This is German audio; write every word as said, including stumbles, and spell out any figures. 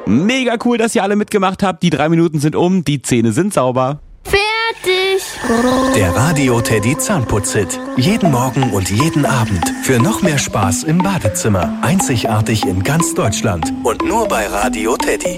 Mega cool, dass ihr alle mitgemacht habt. Die drei Minuten sind um, die Zähne sind sauber. Fertig! Der Radio Teddy Zahnputz-Hit. Jeden Morgen und jeden Abend. Für noch mehr Spaß im Badezimmer. Einzigartig in ganz Deutschland. Und nur bei Radio Teddy.